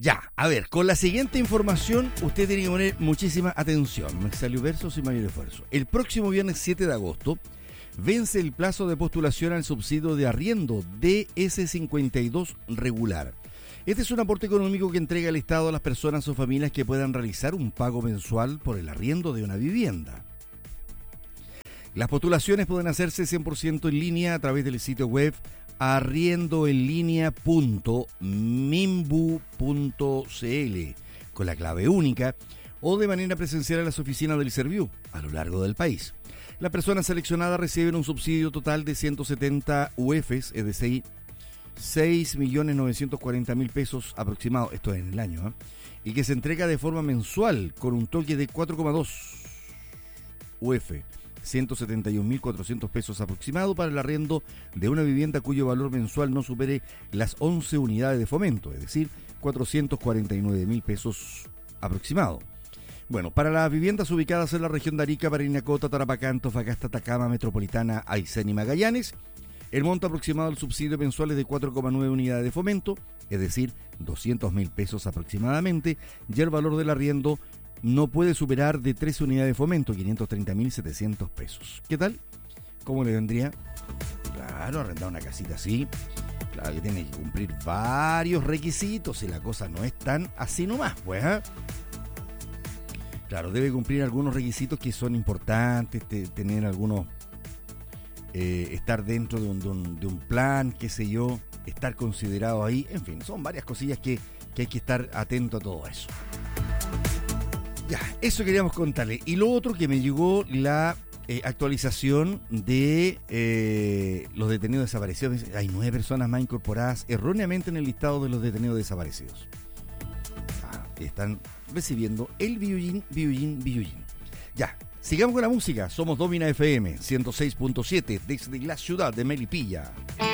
Ya, a ver, con la siguiente información usted tiene que poner muchísima atención. Me salió verso sin mayor esfuerzo. El próximo viernes 7 de agosto vence el plazo de postulación al subsidio de arriendo DS52 regular. Este es un aporte económico que entrega el Estado a las personas o familias que puedan realizar un pago mensual por el arriendo de una vivienda. Las postulaciones pueden hacerse 100% en línea a través del sitio web arriendoenlinea.mimbu.cl con la clave única o de manera presencial a las oficinas del Serviu a lo largo del país. Las personas seleccionadas reciben un subsidio total de 170 UFs, es decir, 6.940.000 pesos aproximados, esto es en el año, y que se entrega de forma mensual con un toque de 4,2 UF, 171.400 pesos aproximado para el arriendo de una vivienda cuyo valor mensual no supere las 11 unidades de fomento, es decir, 449.000 pesos aproximado. Bueno, para las viviendas ubicadas en la región de Arica, Parinacota, Tarapacá, Antofagasta, Atacama, Metropolitana, Aysén y Magallanes, el monto aproximado del subsidio mensual es de 4,9 unidades de fomento, es decir, 200.000 pesos aproximadamente, y el valor del arriendo no puede superar de 13 unidades de fomento, 530.700 pesos. ¿Qué tal? ¿Cómo le vendría? Claro, arrendar una casita así, claro que tiene que cumplir varios requisitos y la cosa no es tan así nomás, pues, ¿eh? Claro, debe cumplir algunos requisitos que son importantes, tener algunos, estar dentro de un plan, qué sé yo, estar considerado ahí, en fin, son varias cosillas que hay que estar atento a todo eso. Ya, eso queríamos contarle. Y lo otro que me llegó la actualización de los detenidos desaparecidos. Hay 9 personas más incorporadas erróneamente en el listado de los detenidos desaparecidos. Están recibiendo el Biullín. Ya, sigamos con la música. Somos Domina FM 106.7 desde la ciudad de Melipilla.